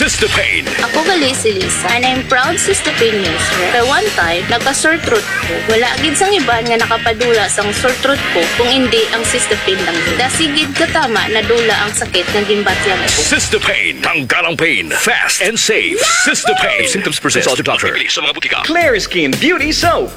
Sister Pain. Ako gali si Lisa, and I'm proud Sister Pain user. Kaya one time, nagka-sore throat ko. Wala agad sang iban nga nakapadula sang sore throat ko kung hindi ang Sister Pain lang yun. Dasigid katama na dula ang sakit na gimbatyang ko. Sister Pain. Tanggal ang pain. Fast and safe. Sister Pain. Symptoms present. Consult your doctor. Sa mga butika. Clear Skin Beauty Soap.